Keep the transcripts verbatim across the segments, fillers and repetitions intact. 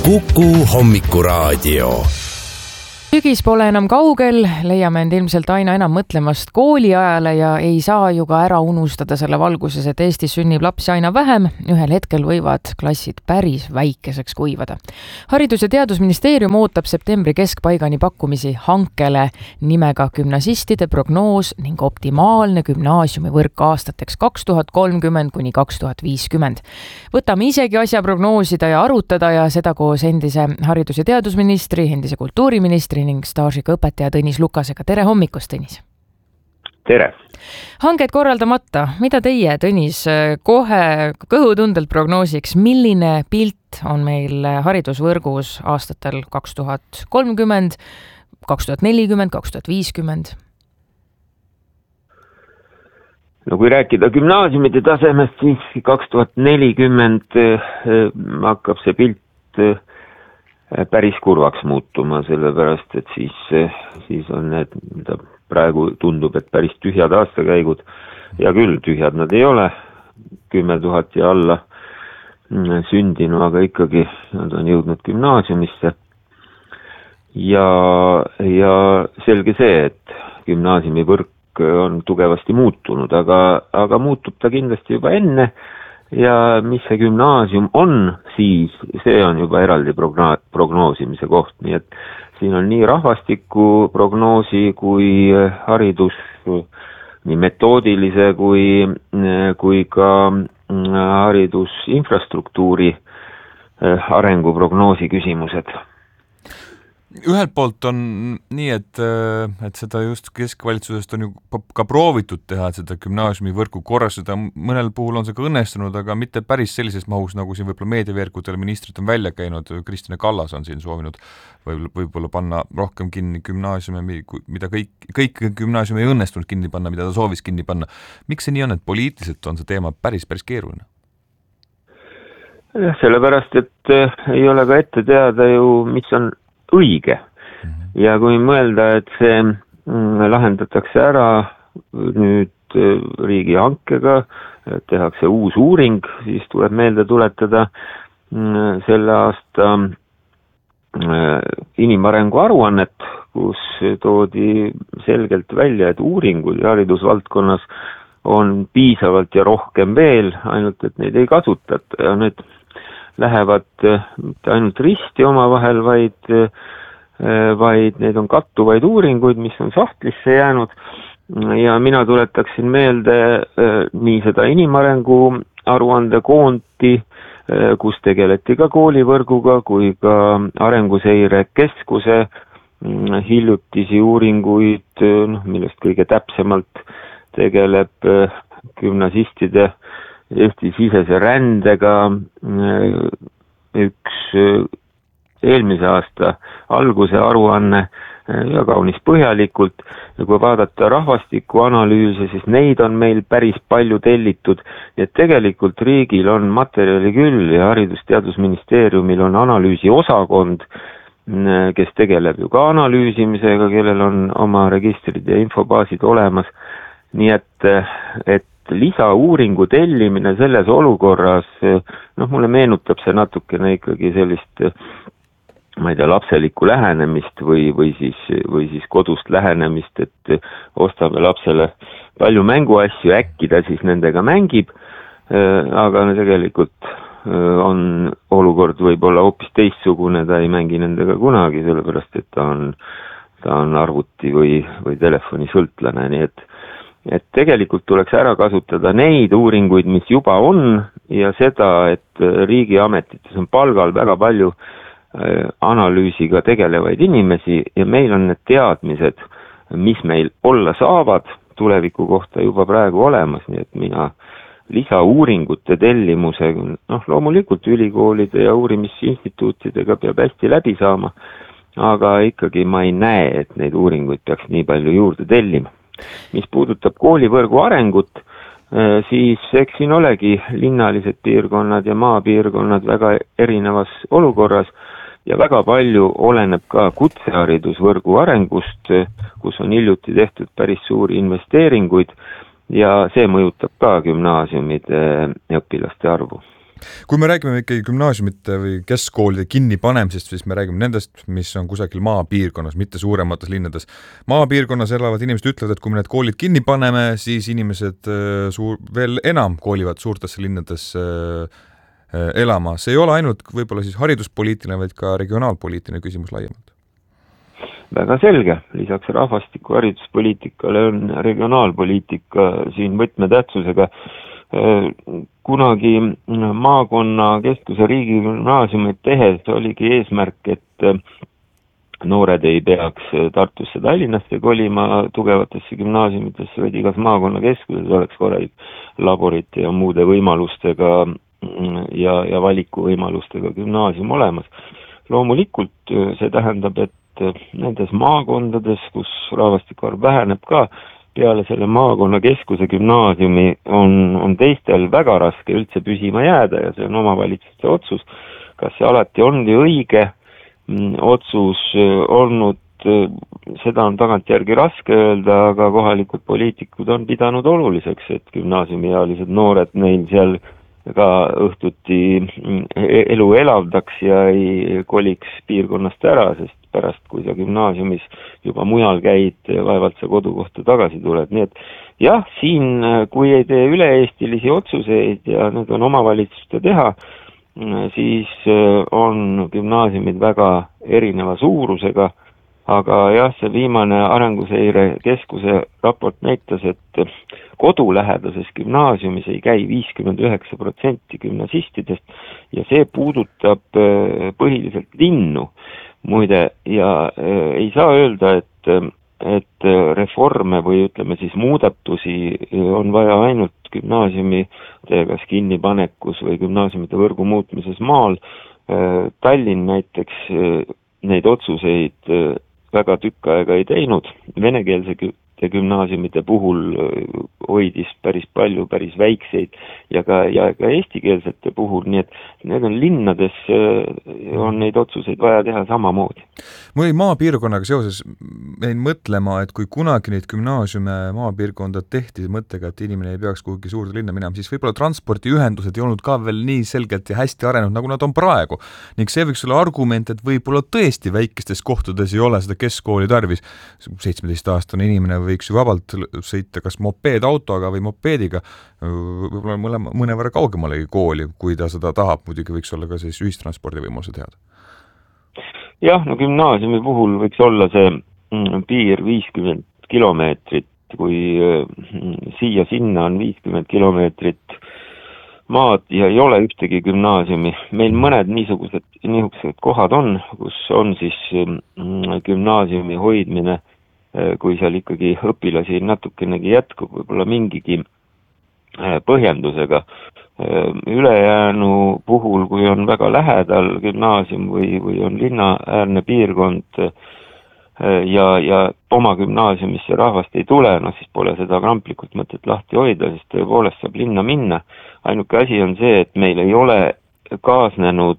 Kuku hommikuraadio. Sügis pole enam kaugel, leiame end ilmselt aina enam mõtlemast kooliajale ja ei saa ju ka ära unustada selle valguses, et Eestis sünnib lapsi aina vähem. Ühel hetkel võivad klassid päris väikeseks kuivada. Haridus- ja Teadusministeerium ootab septembri keskpaigani pakkumisi hankele nimega gümnasistide prognoos ning optimaalne gümnaasiumivõrk aastateks kaks tuhat kolmkümmend kuni kaks tuhat viiskümmend. Võtame isegi asja prognoosida ja arutada ja seda koos endise haridus- ja teadusministri, endise kultuuriministri ning staažiga õpetaja Tõnis Lukasega. Tere hommikust, Tõnis! Tere! Hanked korraldamata, mida teie, Tõnis, kohe kõhutundelt prognoosiks, milline pilt on meil haridusvõrgus aastatel kaks tuhat kolmkümmend, kaks tuhat nelikümmend, kaks tuhat viiskümmend? No kui rääkida gümnaasiumide tasemest, siis kaks tuhat nelikümmend hakkab see pilt päris kurvaks muutuma, sellepärast, et siis, siis on need, mida praegu tundub, et päris tühjad aastakäigud ja küll tühjad nad ei ole, kümme tuhat ja alla sündinu, aga ikkagi nad on jõudnud gümnaasiumisse. Ja, ja selge see, et gümnaasiumi võrk on tugevasti muutunud, aga, aga muutub ta kindlasti juba enne. Ja mis see gümnaasium on, siis see on juba eraldi progno- prognoosimise koht, nii et siin on nii rahvastiku prognoosi kui haridus, nii metoodilise kui, kui ka haridusinfrastruktuuri arenguprognoosi küsimused. Ühelt poolt on nii, et, et seda just keskvalitsusest on ju ka proovitud teha, et seda gümnaasiumi võrku korrastada. Mõnel puhul on see ka õnnestunud, aga mitte päris sellises mahus, nagu siin võib-olla meediaveerkudel ministrid on välja käinud. Kristine Kallas on siin soovinud võib-olla panna rohkem kinni gümnaasiume, mida kõik, kõik gümnaasiumi ei õnnestunud kinni panna, mida ta soovis kinni panna. Miks see nii on, et poliitiliselt on see teema päris, päris keeruline? Sellepärast, et ei ole ka ette teada ju, mis on õige. Ja kui mõelda, et see lahendatakse ära nüüd riigi hankega, tehakse uus uuring, siis tuleb meelde tuletada selle aasta inimarengu aruannet, kus toodi selgelt välja, et uuringud haridusvaldkonnas on piisavalt ja rohkem veel, ainult et neid ei kasutata ja need lähevad mitte ainult risti omavahel, vaid, vaid need on kattuvaid uuringuid, mis on sahtlisse jäänud. Ja mina tuletaksin meelde nii seda inimarengu aruande koonti, kus tegeleti ka koolivõrguga, kui ka arenguseire keskuse hiljutisi uuringuid, millest kõige täpsemalt tegeleb gümnasistide Eesti sisese rändega üks eelmise aasta alguse aruanne ja kaunis põhjalikult. Ja kui vaadata rahvastiku analüüse, siis neid on meil päris palju tellitud. Ja tegelikult riigil on materjali küll ja Haridus- ja Teadusministeeriumil on analüüsi osakond, kes tegeleb ju ka analüüsimisega, kellel on oma registrid ja infobaasid olemas. Nii et, et lisauuringu tellimine selles olukorras, noh, mulle meenutab see natukene ikkagi sellist, ma ei tea, lapselikku lähenemist või, või, siis, või siis kodust lähenemist, et ostame lapsele palju mänguasju, äkki ta siis nendega mängib, aga tegelikult on olukord võib-olla hoopis teistsugune, ta ei mängi nendega kunagi, sellepärast et ta on, ta on arvuti või, või telefoni sõltlane, nii et et tegelikult tuleks ära kasutada neid uuringuid, mis juba on ja seda, et riigiametites on palgal väga palju analüüsiga tegelevaid inimesi ja meil on need teadmised, mis meil olla saavad tuleviku kohta juba praegu olemas, nii et mina lisauuringute tellimuse, noh loomulikult ülikoolide ja uurimisinstituutidega peab hästi läbi saama, aga ikkagi ma ei näe, et neid uuringuid peaks nii palju juurde tellima. Mis puudutab koolivõrgu arengut, siis eks siin olegi linnalised piirkonnad ja maapiirkonnad väga erinevas olukorras ja väga palju oleneb ka kutseharidusvõrgu arengust, kus on hiljuti tehtud päris suuri investeeringuid ja see mõjutab ka gümnaasiumide õpilaste arvu. Kui me räägime ikkagi gümnaasiumite või keskkoolide kinnipanemisest, siis me räägime nendest, mis on kusagil maapiirkonnas, mitte suuremates linnades. Maapiirkonnas elavad inimesed ütlevad, et kui me need koolid kinni paneme, siis inimesed suur, veel enam koolivad suurtesse linnadesse elama. See ei ole ainult võib-olla siis hariduspoliitiline, vaid ka regionaalpoliitiline küsimus laiemalt. Väga selge. Lisaks rahvastiku hariduspoliitikale on regionaalpoliitika siin võtmetähtsusega. Kunagi maakonna keskuse riigigümnaasiumid tehes oligi eesmärk, et noored ei peaks Tartusse Tallinnasse kolima tugevatesse gümnaasiumitesse, vaid igas maakonna keskuses oleks korralik laborite ja muude võimalustega ja, ja valikuvõimalustega gümnaasium olemas. Loomulikult see tähendab, et nendes maakondades, kus rahvastikuarv väheneb ka, peale selle maakonna keskuse gümnaasiumi on, on teistel väga raske üldse püsima jääda ja see on omavalitsuste otsus. Kas see alati ongi õige otsus olnud, seda on tagantjärgi raske öelda, aga kohalikud poliitikud on pidanud oluliseks, et gümnaasiumiealised noored neil seal ka õhtuti elu elavdaks ja ei koliks piirkonnast ära, sest pärast, kui sa gümnaasiumis juba mujal käid, vaevalt sa kodukohta tagasi tuled. Nii et jah, siin, kui ei tee üle-eestilisi otsuseid ja need on omavalitsuste teha, siis on gümnaasiumid väga erineva suurusega, aga jah, see viimane Arenguseire Keskuse raport näitas, et kodulähedases gümnaasiumis ei käi viiskümmend üheksa protsenti gümnasistidest ja see puudutab põhiliselt linnu. Muide, ja ei saa öelda, et, et reforme või ütleme siis muudatusi on vaja ainult gümnaasiumi kas kinnipanekus või gümnaasiumite võrgu muutmises maal. Tallinn näiteks neid otsuseid väga tükk aega ei teinud. Venekeelse gümnaasiumite puhul hoidis päris palju, päris väikseid ja ka, ja ka eestikeelsete puhul, nii et need on linnades, on neid otsuseid vaja teha samamoodi. Mul oli maapiirkonnaga seoses jäin mõtlema, et kui kunagi neid gümnaasiume maapiirkonda tehti mõttega, et inimene ei peaks kuhugi suurde linna minema, siis võib-olla transpordiühendused ei olnud ka veel nii selgelt ja hästi arenenud, nagu nad on praegu. Ning see võiks olla argument, et võib-olla tõesti väikestes kohtades ei ole seda keskkooli tarvis. seitsmeteistaastane inimene võiks ju vabalt sõita kas mopeedautoga või mopeediga, võib-olla mõne, mõnevõrra kaugemalegi kooli, kui ta seda tahab, muidugi võiks olla ka siis ühistranspordi võimalused head. Jah, no gümnaasiumi puhul võiks olla see piir viiskümmend kilomeetrit, kui siia sinna on viiskümmend kilomeetrit maad ja ei ole ühtegi gümnaasiumi. Meil mõned niisugused, niisugused kohad on, kus on siis gümnaasiumi hoidmine, kui seal ikkagi õpilasi natukenegi jätkub, võib-olla mingigi põhjendusega. Ülejäänu puhul, kui on väga lähedal gümnaasium või, või on linnaäärne piirkond ja, ja oma gümnaasiumisse rahvast ei tule, no siis pole seda kramplikult mõtet lahti hoida, sest tõepoolest saab linna minna. Ainuke asi on see, et meil ei ole kaasnenud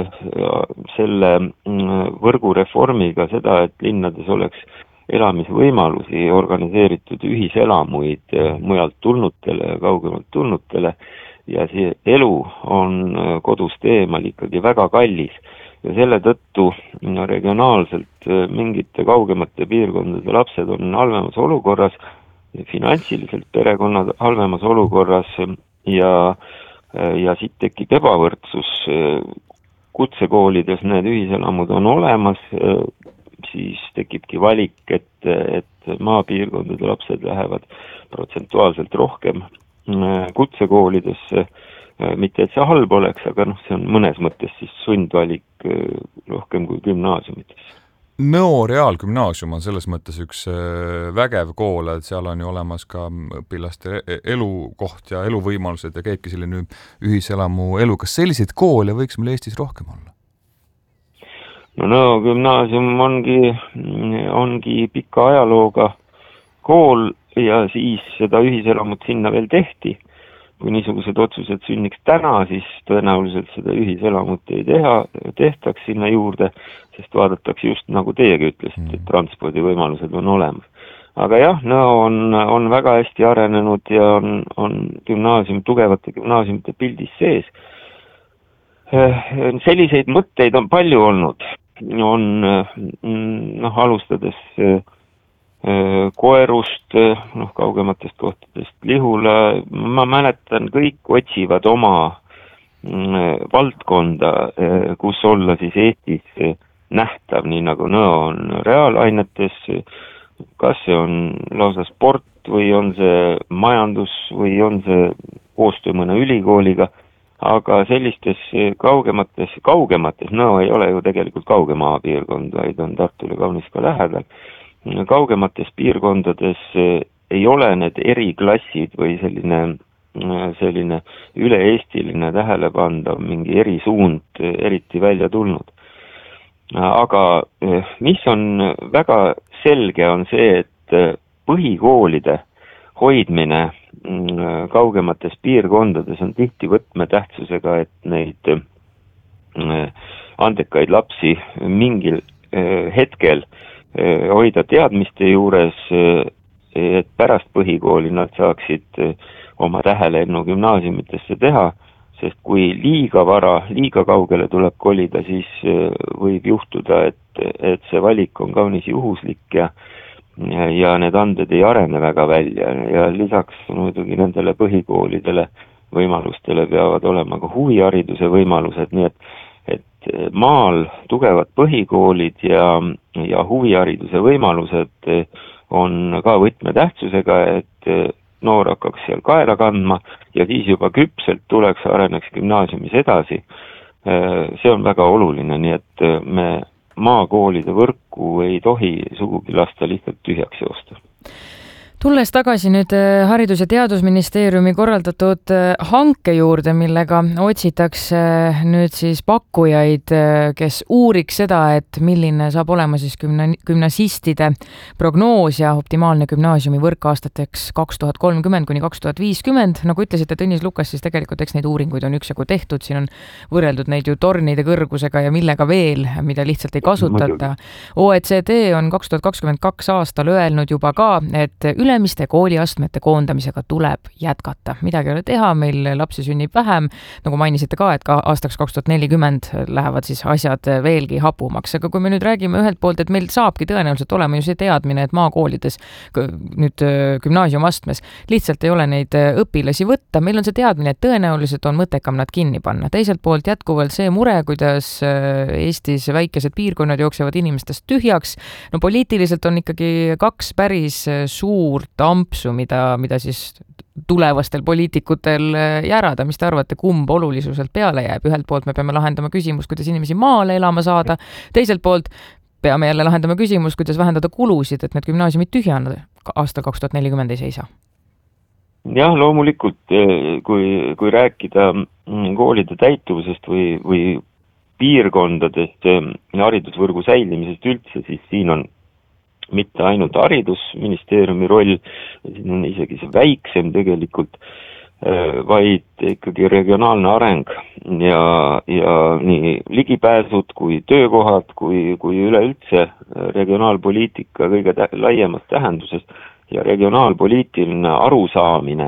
selle võrgureformiga seda, et linnades oleks elamisvõimalusi, organiseeritud ühiselamuid mujalt tulnutele ja kaugemalt tulnutele ja see elu on kodust eemal ikkagi väga kallis ja selle tõttu regionaalselt mingite kaugemate piirkondade lapsed on halvemas olukorras, finantsiliselt perekonnad halvemas olukorras ja, ja siit tekib ebavõrdsus. Kutsekoolides need ühiselamud on olemas, siis tekibki valik, et, et maapiirkondade lapsed lähevad protsentuaalselt rohkem kutsekoolidesse, mitte et see halb oleks, aga noh, see on mõnes mõttes siis sundvalik rohkem kui gümnaasiumites. Nõo reaalgümnaasium on selles mõttes üks vägev kool, et seal on ju olemas ka õpilaste elukoht ja eluvõimalused ja käibki selline ühiselamu elu. Kas selliseid koole võiks meil Eestis rohkem olla? No Nõo gümnaasium ongi, ongi pika ajalooga kool ja siis seda ühiselamut sinna veel tehti. Kui niisugused otsused sünniks täna, siis tõenäoliselt seda ühiselamut ei teha, tehtaks sinna juurde, sest vaadatakse just nagu teiegi ütlesite, et transpordivõimalused on olemas. Aga jah, Nõo on, on väga hästi arenenud ja on, on gümnaasium, tugevate gümnaasiumite pildis sees. selliseid mõtteid on palju olnud. On noh, alustades Koerust, noh, kaugematest kohtadest Lihula, ma mäletan, kõik otsivad oma valdkonda, kus olla siis Eestis nähtav, nii nagu Nõo on reaalainetes, kas see on lausa sport või on see majandus või on see koostöö mõne ülikooliga, aga sellistes kaugemates, kaugemates, Nõo ei ole ju tegelikult kauge maapiirkond, vaid on Tartule kaunis ka lähedal, kaugemates piirkondades ei ole need eriklassid või selline, selline üle-eestiline tähelepandav mingi erisuund eriti välja tulnud. Aga mis on väga selge, on see, et põhikoolide hoidmine kaugemates piirkondades on tihti võtmetähtsusega, et neid andekaid lapsi mingil hetkel hoida teadmiste juures, et pärast põhikooli nad saaksid oma tähelennu gümnaasiumitesse teha, sest kui liiga vara, liiga kaugele tuleb kolida, siis võib juhtuda, et, et see valik on kaunis juhuslik ja, ja, ja need anded ei arene väga välja ja lisaks muidugi nendele põhikoolidele võimalustele peavad olema ka huvihariduse võimalused, nii et et maal tugevad põhikoolid ja, ja huvihariduse võimalused on ka võtmetähtsusega, et noor hakkaks seal kaela kandma ja siis juba küpselt tuleks, areneks gümnaasiumis edasi. See on väga oluline, nii et me maakoolide võrku ei tohi sugugi lasta lihtsalt tühjaks joosta. Tulles tagasi nüüd Haridus- ja Teadusministeeriumi korraldatud hanke juurde, millega otsitakse nüüd siis pakkujaid, kes uuriks seda, et milline saab olema siis gümna, gümnasistide prognoos ja optimaalne gümnaasiumi võrk aastateks kaks tuhat kolmkümmend kuni kaks tuhat viiskümmend. Nagu ütlesite, Tõnis Lukas, siis tegelikult eks neid uuringuid on üksjagu tehtud, siin on võrreldud neid ju tornide kõrgusega ja millega veel, mida lihtsalt ei kasutata. O E C D on kaks tuhat kakskümmend kaks aastal öelnud juba ka, et üle ülemiste kooliastmete koondamisega tuleb jätkata. Midagi ei ole teha, meil lapsi sünnib vähem, nagu mainisite ka, et ka aastaks kaks tuhat nelikümmend lähevad siis asjad veelgi hapumaks. Aga kui me nüüd räägime ühelt poolt, et meil saabki tõenäoliselt olema ju see teadmine, et maakoolides nüüd gümnaasiumastmes lihtsalt ei ole neid õpilasi võtta, meil on see teadmine, et tõenäoliselt on mõttekam nad kinni panna. Teiselt poolt jätkuvalt see mure, kuidas Eestis väikesed piirkonnad jooksevad inimestest tühjaks. No poliitiliselt on ikkagi kaks päris suur tampsu, mida, mida siis tulevastel poliitikutel järada. Mis te arvate, kumb olulisuselt peale jääb? Ühelt poolt me peame lahendama küsimus, kuidas inimesi maale elama saada. Teiselt poolt peame jälle lahendama küsimus, kuidas vähendada kulusid, et need gümnaasiumid tühjana aastal kaks tuhat nelikümmend ei seisa. Jah, loomulikult, kui, kui rääkida koolide täituvusest või, või piirkondadest haridusvõrgu säilimisest üldse, siis siin on mitte ainult haridusministeeriumi roll, siin on isegi see väiksem tegelikult, vaid ikkagi regionaalne areng ja, ja nii ligipääsud kui töökohad, kui, kui üleüldse regionaalpoliitika kõige tä- laiemas tähenduses ja regionaalpoliitiline arusaamine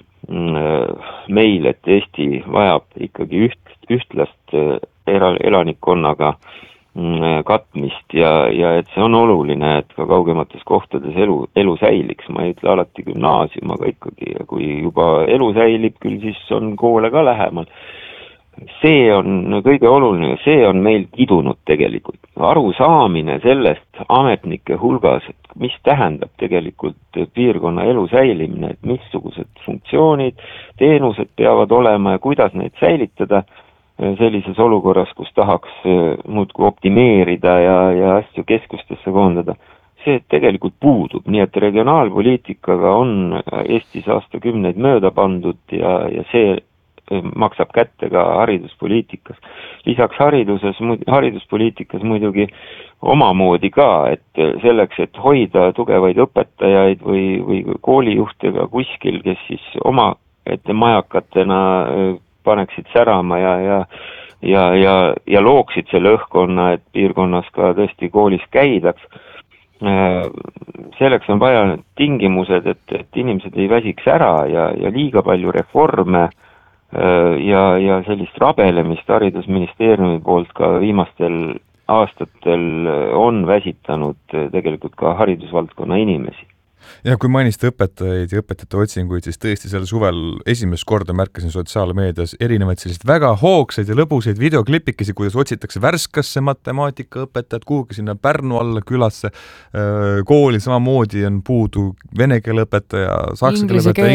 meil, et Eesti vajab ikkagi üht, ühtlast elanikkonnaga katmist ja, ja et see on oluline, et ka kaugemates kohtades elu, elu säiliks. Ma ei ütle alati gümnaasium, aga ikkagi, kui juba elu säilib, küll siis on koole ka lähemal. See on kõige oluline, see on meil kidunud tegelikult. Arusaamine sellest ametnike hulgas, et mis tähendab tegelikult piirkonna elu säilimine, et missugused funktsioonid, teenused peavad olema ja kuidas neid säilitada sellises olukorras, kus tahaks muudku optimeerida ja, ja asju keskustesse koondada. See tegelikult puudub, nii et regionaalpoliitikaga on Eestis aastakümneid mööda pandud ja, ja see maksab kätte ka hariduspoliitikas. Lisaks hariduses, hariduspoliitikas muidugi omamoodi ka, et selleks, et hoida tugevaid õpetajaid või, või koolijuhtega kuskil, kes siis oma ette majakatena paneksid särama ja, ja, ja, ja, ja looksid selle õhkkonna, et piirkonnas ka tõesti koolis käidaks. Selleks on vaja tingimused, et, et inimesed ei väsiks ära ja, ja liiga palju reforme ja, ja sellist rabelemist haridusministeeriumi poolt ka viimastel aastatel on väsitanud tegelikult ka haridusvaldkonna inimesi. Ja kui mainiste õpetajaid ja õpetajate otsinguid, siis tõesti sel suvel esimest korda märkasin sotsiaalmeedias erinevaid sellised väga hoogsaid ja lõbusaid videoklipikesi, kuidas otsitakse Värskasse matemaatikaõpetajad, kuhugi sinna Pärnu alla külasse kooli, samamoodi on puudu vene keele õpetaja, saksa keele õpetaja,